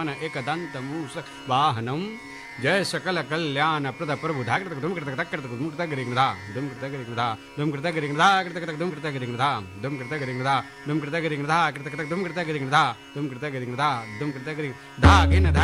समन एकदंत मूषक वाहनम जय सकल कल्याण प्रद प्रभु धाकृत धूम कृत कृत धूम कृत गिरिंगधा धूम कृत गिरिंगधा धूम कृत गिरिंगधा कृत कृत धूम कृत गिरिंगधा धूम कृत गिरिंगधा धूम कृत गिरिंगधा कृत कृत धूम कृत गिरिंगधा धूम कृत गिरिंगधा धूम कृत गिरिंगधा गिन